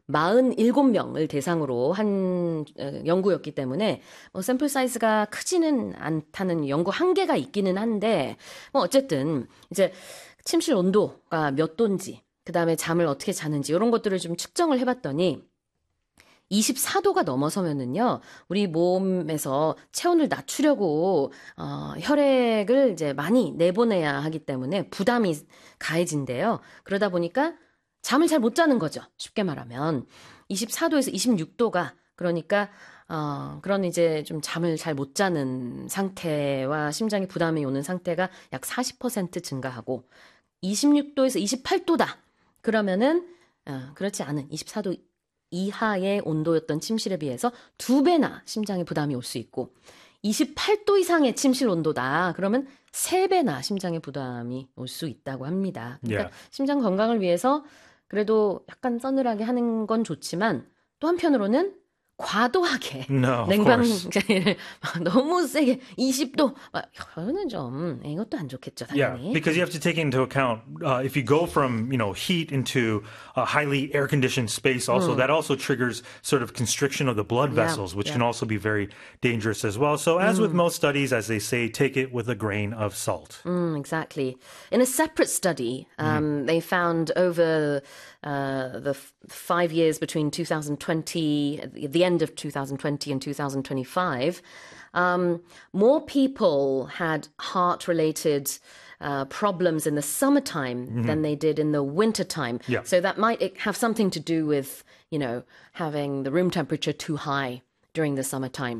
47명을 대상으로 한 연구였기 때문에 샘플 사이즈가 크지는 않다는 연구 한계가 있기는 한데 어쨌든 이제 침실 온도가 몇 도인지 그다음에 잠을 어떻게 자는지 이런 것들을 좀 측정을 해봤더니 24도가 넘어서면은요, 우리 몸에서 체온을 낮추려고, 혈액을 이제 많이 내보내야 하기 때문에 부담이 가해진대요. 그러다 보니까 잠을 잘 못 자는 거죠. 쉽게 말하면. 24도에서 26도가, 그러니까, 그런 이제 좀 잠을 잘 못 자는 상태와 심장에 부담이 오는 상태가 약 40% 증가하고, 26도에서 28도다. 그러면은, 그렇지 않은 24도 이하의 온도였던 침실에 비해서 2배나 심장에 부담이 올 수 있고 28도 이상의 침실 온도다. 그러면 3배나 심장에 부담이 올 수 있다고 합니다. 그러니까 심장 건강을 위해서 그래도 약간 서늘하게 하는 건 좋지만 또 한편으로는 과도하게 냉방기를 너무 세게 20도 이거는 좀 이것도 안 좋겠죠, 당연히. Yeah, because you have to take into account if you go from heat into a highly air-conditioned space, also that also triggers sort of constriction of the blood vessels, which can also be very dangerous as well. So, as with most studies, as they say, take it with a grain of salt. Exactly. In a separate study, they found over the 5 years between 2020, the end of 2020 and 2025, more people had heart-related problems in the summertime than they did in the wintertime. Yeah. So that might have something to do with, having the room temperature too high during the summertime.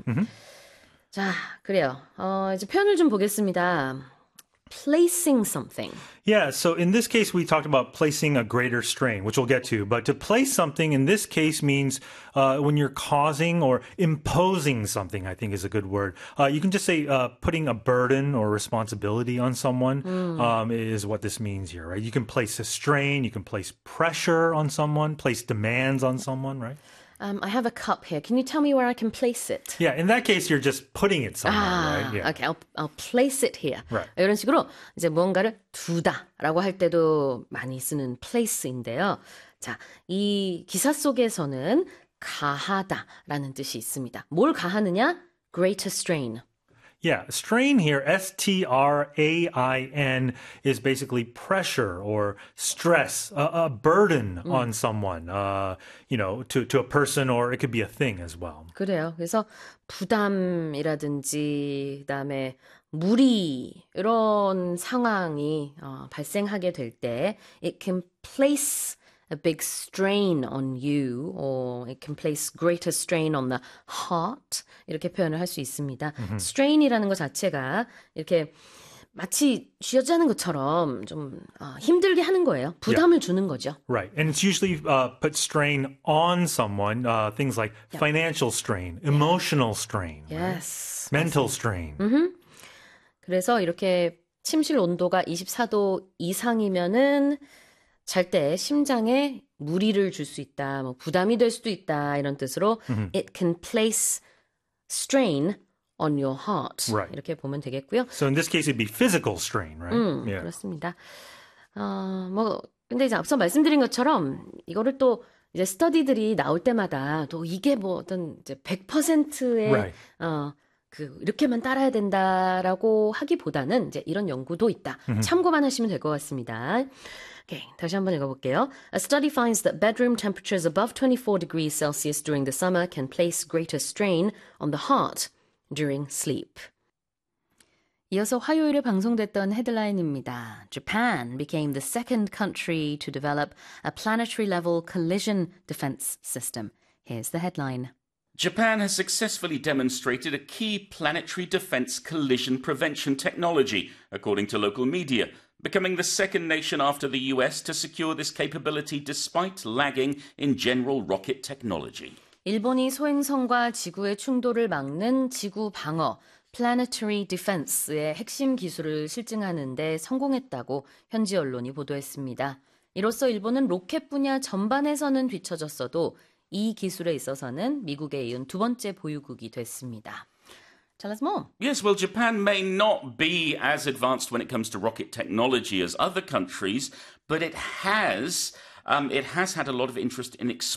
자, 그래요. 이제 표현을 좀 보겠습니다. Placing something. Yeah, so in this case, we talked about placing a greater strain, which we'll get to. But to place something in this case means when you're causing or imposing something, I think is a good word. You can just say putting a burden or responsibility on someone is what this means here, right? You can place a strain, you can place pressure on someone, place demands on someone, right? I have a cup here. Can you tell me where I can place it? Yeah, in that case, you're just putting it somewhere, right? Yeah. Okay, I'll place it here. Right. 이런 식으로 이제 무언가를 두다라고 할 때도 많이 쓰는 place인데요. 자, 이 기사 속에서는 가하다라는 뜻이 있습니다. 뭘 가하느냐? Greater strain. Yeah, strain here, S-T-R-A-I-N, is basically pressure or stress, a burden on someone, to a person, or it could be a thing as well. 그래요. 그래서 부담이라든지 그다음에 무리 이런 상황이 발생하게 될 때 it can place a big strain on you, or it can place greater strain on the heart. 이렇게 표현을 할 수 있습니다. strain이라는 것 자체가 이렇게 마치 쥐어짜는 것처럼 좀 힘들게 하는 거예요. 부담을 주는 거죠. Right. And it's usually put strain on someone, things like financial strain, emotional strain, Yes. right? Mental strain. 그래서 이렇게 침실 온도가 24도 이상이면은 잘 때 심장에 무리를 줄 수 있다, 부담이 될 수도 있다 이런 뜻으로 it can place strain on your heart. Right. 이렇게 보면 되겠고요. So in this case, it'd be physical strain, right? Yeah. 그렇습니다. 근데 이제 앞서 말씀드린 것처럼 이거를 또 이제 스터디들이 나올 때마다 또 이게 어떤 이제 100%의 Right. 이렇게만 따라야 된다라고 하기보다는 이제 이런 연구도 있다. 참고만 하시면 될 것 같습니다. Okay, 다시 한번 읽어볼게요. A study finds that bedroom temperatures above 24 degrees Celsius during the summer can place greater strain on the heart during sleep. 이어서 화요일에 방송됐던 헤드라인입니다. Japan became the second country to develop a planetary-level collision defense system. Here's the headline. Japan has successfully demonstrated a key planetary defense collision prevention technology, according to local media, becoming the second nation after the US to secure this capability despite lagging in general rocket technology. 일본이 소행성과 지구의 충돌을 막는 지구 방어, planetary defense의 핵심 기술을 실증하는 데 성공했다고 현지 언론이 보도했습니다. 이로써 일본은 로켓 분야 전반에서는 뒤처졌어도 이 기술에 있어서는 미국에 이은 두 번째 보유국이 됐습니다. Tell us more. Yes, well, Japan may not be as advanced when it comes to rocket technology as other countries, but it has had a lot of interest in